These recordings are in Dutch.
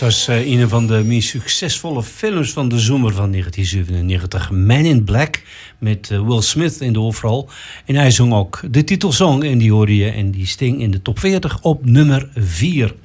was een van de meest succesvolle films van de zomer van 1997. Man in Black, met Will Smith in de hoofdrol. En hij zong ook de titelsong en die hoorde je en die sting in de top 40 op nummer 4.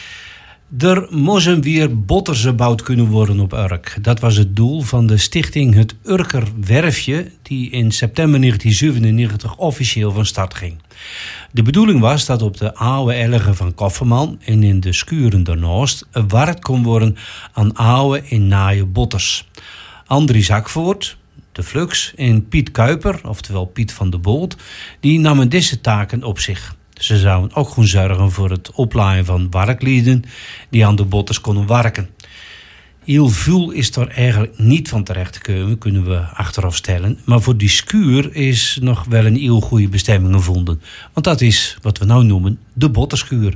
Er moesten weer botters gebouwd kunnen worden op Urk. Dat was het doel van de stichting Het Urker Werfje, die in september 1997 officieel van start ging. De bedoeling was dat op de oude elgen van Kofferman en in de skuren daarnaast werkt kon worden aan oude en naaie botters. Andries Hakvoort, de Flux en Piet Kuiper, oftewel Piet van de Bolt, die namen deze taken op zich. Ze zouden ook gaan zorgen voor het oplaaien van werklieden die aan de botters konden werken. Heel veel is er eigenlijk niet van terecht gekomen, kunnen we achteraf stellen. Maar voor die skuur is nog wel een heel goede bestemming gevonden. Want dat is wat we nou noemen de botterskuur.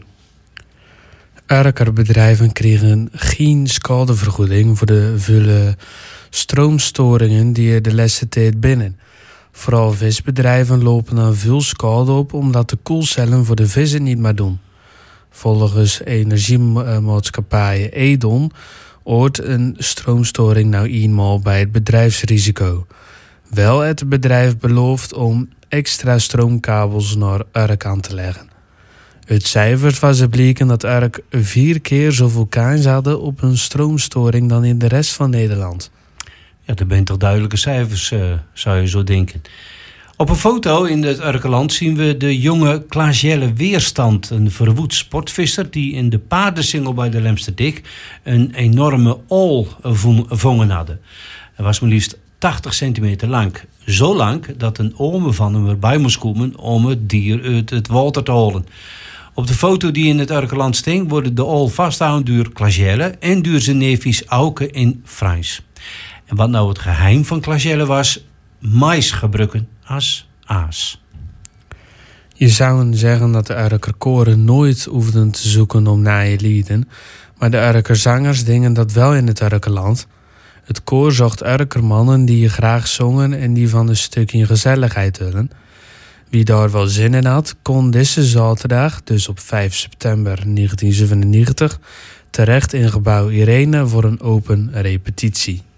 Urker bedrijven kregen geen schadevergoeding voor de vele stroomstoringen die er de laatste tijd binnen. Vooral visbedrijven lopen dan veel schade op omdat de koelcellen voor de vissen niet meer doen. Volgens energiemaatschappij Edon hoort een stroomstoring nou eenmaal bij het bedrijfsrisico. Wel het bedrijf belooft om extra stroomkabels naar Urk aan te leggen. Uit cijfers was gebleken dat Urk 4 keer zoveel kans hadden op een stroomstoring dan in de rest van Nederland. Ja, dat zijn toch duidelijke cijfers, zou je zo denken. Op een foto in het Urkerland zien we de jonge Klaas-Jelle Weerstand, een verwoed sportvisser die in de paardensingel bij de Lemsterdik een enorme ool vangen hadden. Hij was maar liefst 80 centimeter lang. Zo lang dat een ome van hem erbij moest komen om het dier uit het water te halen. Op de foto die in het Urkerland sting worden de ool vastgehouden door Klaas-Jelle en door zijn neefjes Auke en Frans. En wat nou het geheim van Klaas-Jelle was, mais gebruiken als aas. Je zou zeggen dat de Urker koren nooit hoefden te zoeken om naaie lieden, maar de Urker zangers dingen dat wel in het Urkerland. Het koor zocht Urker mannen die graag zongen en die van een stukje gezelligheid willen. Wie daar wel zin in had, kon deze zaterdag, dus op 5 september 1997, terecht in gebouw Irene voor een open repetitie.